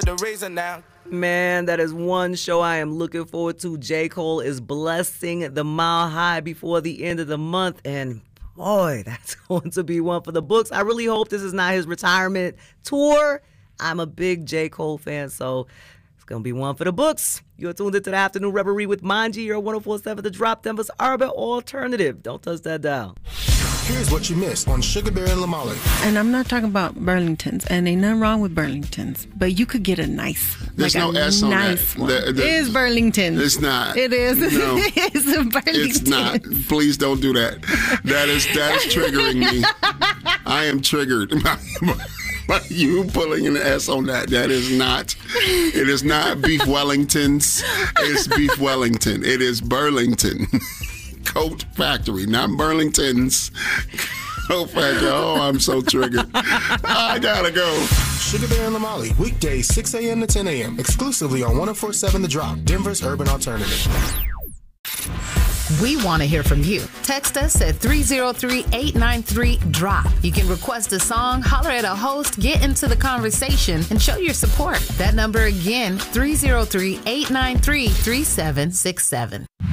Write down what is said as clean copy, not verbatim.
with the razor now. Man, that is one show I am looking forward to. J. Cole is blessing the Mile High before the end of the month, and boy, that's going to be one for the books. I really hope this is not his retirement tour. I'm a big J. Cole fan, so it's going to be one for the books. You're tuned into the Afternoon Reverie with Manji, your 104.7 The Drop, Denver's urban alternative. Don't touch that dial. Here's what you missed on Sugar Bear and Lamali. And I'm not talking about Burlingtons, and ain't nothing wrong with Burlingtons, but you could get a nice, there's no S on nice that. One. It is Burlington. It's not. It is. No, it's a Burlington. It's not. Please don't do that. That is triggering me. I am triggered by you pulling an S on that. That is not. It is not Beef Wellingtons. It's Beef Wellington. It is Burlington Coat Factory, not Burlington's Coat Factory. Oh, I'm so triggered. I gotta go. Sugar Bear and Lamali, weekdays 6 a.m. to 10 a.m. exclusively on 104.7 The Drop, Denver's urban alternative. We want to hear from you. Text us at 303-893-DROP. You can request a song, holler at a host, get into the conversation, and show your support. That number again, 303-893-3767.